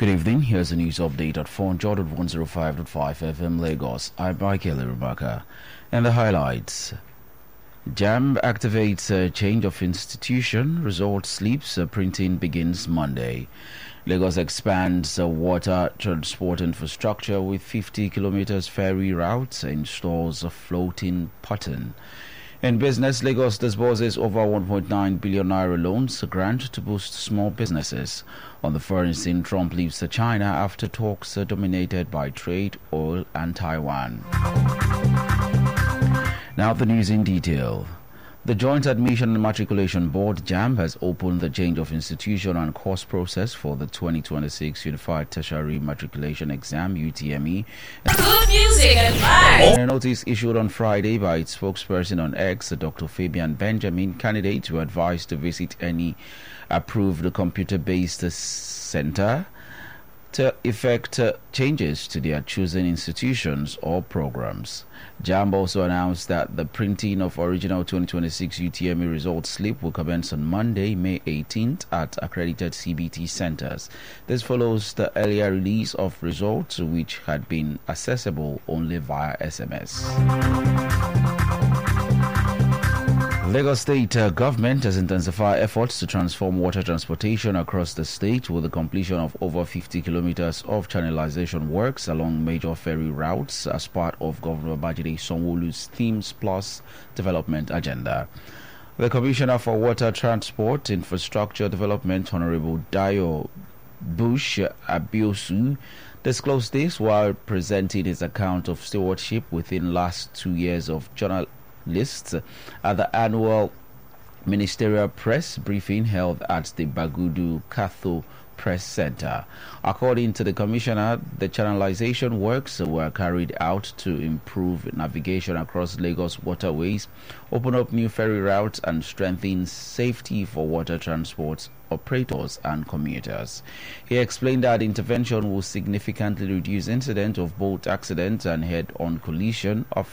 Good evening. Here's a news update at 400.105.5 FM Lagos. I'm Michael Irubaka. And the highlights. JAMB activates a change of institution. Resort sleeps. Printing begins Monday. Lagos expands water transport infrastructure with 50 kilometers ferry routes, installs a floating pattern. In business, Lagos disburses over 1.9 billion naira loans, a grant to boost small businesses. On the foreign scene, Trump leaves China after talks dominated by trade, oil, and Taiwan. Now the news in detail. The Joint Admission and Matriculation Board, JAMB, has opened the change of institution and course process for the 2026 Unified Tertiary Matriculation Exam, UTME. Good music and vibes. In a notice issued on Friday by its spokesperson on X, Dr. Fabian Benjamin, candidates were advised to visit any approved computer-based center to effect changes to their chosen institutions or programs. JAMB also announced that the printing of original 2026 UTME results slip will commence on Monday, May 18th at accredited CBT centers. This follows the earlier release of results which had been accessible only via SMS. Lagos State government has intensified efforts to transform water transportation across the state with the completion of over 50 kilometers of channelization works along major ferry routes as part of Governor Babajide Sanwo-Olu's Themes Plus development agenda. The Commissioner for Water Transport Infrastructure Development, Honorable Dayo Bush Abiosu, disclosed this while presenting his account of stewardship within last 2 years of journalists at the annual ministerial press briefing held at the Bagudu Katho Press Center. According to the commissioner, the channelization works were carried out to improve navigation across Lagos waterways, open up new ferry routes, and strengthen safety for water transport operators and commuters. He explained that intervention will significantly reduce incident of boat accidents and head-on collision of